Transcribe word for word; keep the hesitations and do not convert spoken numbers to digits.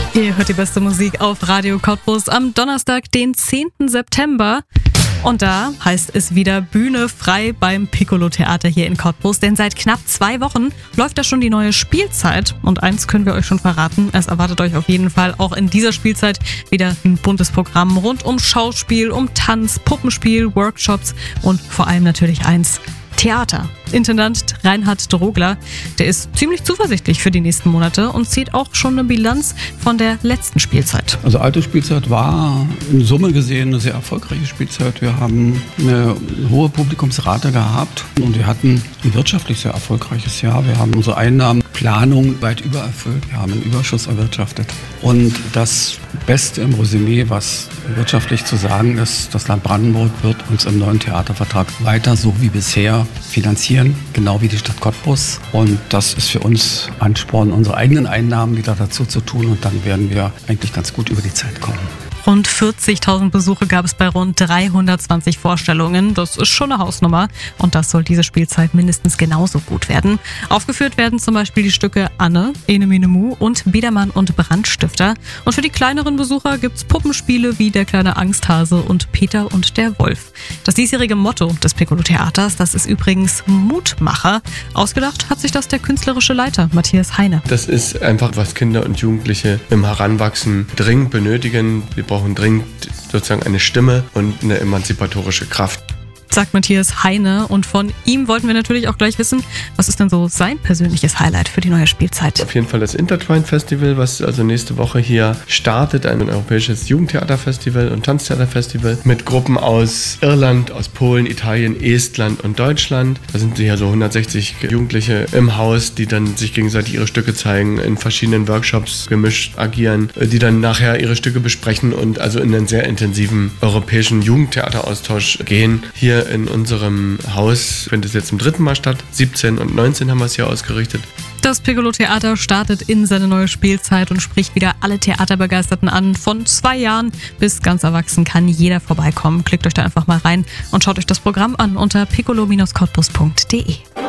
Ihr hört die beste Musik auf Radio Cottbus am Donnerstag, den zehnten September. Und da heißt es wieder Bühne frei beim Piccolo-Theater hier in Cottbus, denn seit knapp zwei Wochen läuft da schon die neue Spielzeit. Und eins können wir euch schon verraten, es erwartet euch auf jeden Fall auch in dieser Spielzeit wieder ein buntes Programm rund um Schauspiel, um Tanz, Puppenspiel, Workshops und vor allem natürlich eins: Theater. Intendant Reinhard Drogler, der ist ziemlich zuversichtlich für die nächsten Monate und zieht auch schon eine Bilanz von der letzten Spielzeit. Also alte Spielzeit war in Summe gesehen eine sehr erfolgreiche Spielzeit. Wir haben eine hohe Publikumsrate gehabt und wir hatten ein wirtschaftlich sehr erfolgreiches Jahr. Wir haben unsere Einnahmenplanung weit übererfüllt. Wir haben einen Überschuss erwirtschaftet. Und das Beste im Resümee, was wirtschaftlich zu sagen ist, das Land Brandenburg wird uns im neuen Theatervertrag weiter so wie bisher finanzieren, genau wie die Stadt Cottbus. Und das ist für uns Ansporn, unsere eigenen Einnahmen wieder dazu zu tun. Und dann werden wir eigentlich ganz gut über die Zeit kommen. Rund vierzigtausend Besuche gab es bei rund dreihundertzwanzig Vorstellungen. Das ist schon eine Hausnummer und das soll diese Spielzeit mindestens genauso gut werden. Aufgeführt werden zum Beispiel die Stücke Anne, Ene Mene Mu und Biedermann und Brandstifter. Und für die kleineren Besucher gibt's Puppenspiele wie Der kleine Angsthase und Peter und der Wolf. Das diesjährige Motto des Piccolo-Theaters, das ist übrigens Mutmacher. Ausgedacht hat sich das der künstlerische Leiter Matthias Heine. Das ist einfach, was Kinder und Jugendliche im Heranwachsen dringend benötigen. Wir brauchen dringend sozusagen eine Stimme und eine emanzipatorische Kraft, sagt Matthias Heine. Und von ihm wollten wir natürlich auch gleich wissen, was ist denn so sein persönliches Highlight für die neue Spielzeit? Auf jeden Fall das Intertwine Festival, was also nächste Woche hier startet, ein europäisches Jugendtheaterfestival und Tanztheaterfestival mit Gruppen aus Irland, aus Polen, Italien, Estland und Deutschland. Da sind hier so hundertsechzig Jugendliche im Haus, die dann sich gegenseitig ihre Stücke zeigen, in verschiedenen Workshops gemischt agieren, die dann nachher ihre Stücke besprechen und also in einen sehr intensiven europäischen Jugendtheateraustausch gehen. Hier in unserem Haus findet es jetzt zum dritten Mal statt. siebzehn und neunzehn haben wir es hier ausgerichtet. Das Piccolo-Theater startet in seine neue Spielzeit und spricht wieder alle Theaterbegeisterten an. Von zwei Jahren bis ganz erwachsen kann jeder vorbeikommen. Klickt euch da einfach mal rein und schaut euch das Programm an unter piccolo Bindestrich cottbus punkt de.